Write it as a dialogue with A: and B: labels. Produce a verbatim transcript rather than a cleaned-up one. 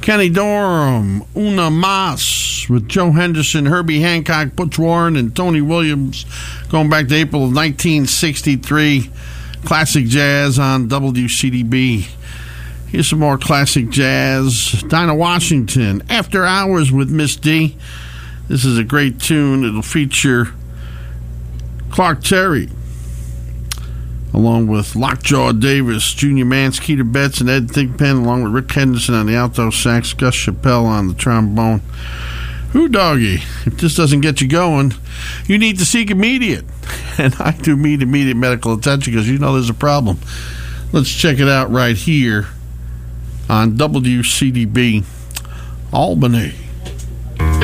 A: Kenny Dorham, Una Mas with Joe Henderson, Herbie Hancock, Butch Warren, and Tony Williams, going back to April of nineteen sixty-three. Classic jazz on W C D B. Here's some more classic jazz. Dinah Washington, After Hours with Miss D. This is a great tune. It'll feature Clark Terry, along with Lockjaw Davis, Junior Mance, Keita Betts, and Ed Thigpen, along with Rick Henderson on the alto sax, Gus Chappelle on the trombone. Who doggy? If this doesn't get you going, you need to seek immediate. And I do mean immediate medical attention because you know there's a problem. Let's check it out right here on W C D B Albany.